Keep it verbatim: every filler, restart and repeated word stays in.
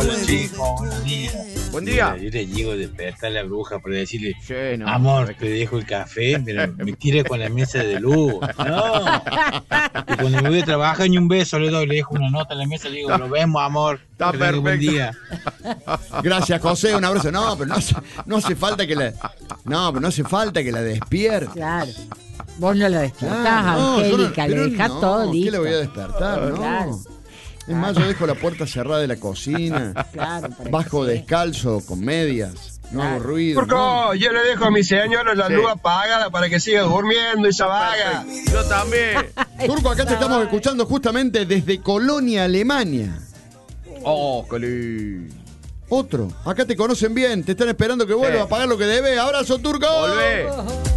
chicos, buenos días. Buen día. Mira, yo le llego a despertar a la bruja por decirle, Sí, no. amor, te dejo el café, pero me tira con la mesa de luz. No. Y cuando me voy a trabajar, ni un beso le doy, le dejo una nota en la mesa, le digo, lo vemos, amor. Está Que tenga buen perfecto. día. Gracias, José, un abrazo. No, pero no hace, no hace falta que la. No, pero no hace falta que la despierte. Claro. Vos no la despertás, Ah, no, yo no- Angélica, le pero dejás no, todo ¿qué listo. le voy a despertar? No. Claro. Es más, yo dejo la puerta cerrada de la cocina. Claro, para Bajo que- descalzo, con medias. No hago Claro. ruido. Turco, ¿no? yo le dejo a mi señora la Sí. luz apagada para que siga durmiendo esa vaga. Yo también. Turco, acá te estamos escuchando justamente desde Colonia, Alemania. Oh, qué lindo. Otro. Acá te conocen bien. Te están esperando que vuelvas Sí. a pagar lo que debes. Abrazo, Turco. Volvé.